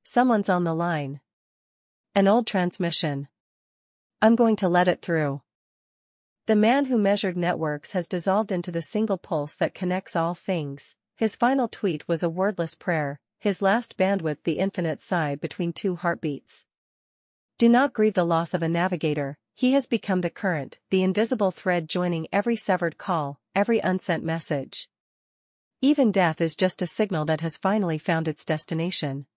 Someone's on the line. An old transmission. I'm going to let it through. The man who measured networks has dissolved into the single pulse that connects all things. His final tweet was a wordless prayer, his last bandwidth the infinite sigh between two heartbeats. Do not grieve the loss of a navigator, he has become the current, the invisible thread joining every severed call, every unsent message. Even death is just a signal that has finally found its destination.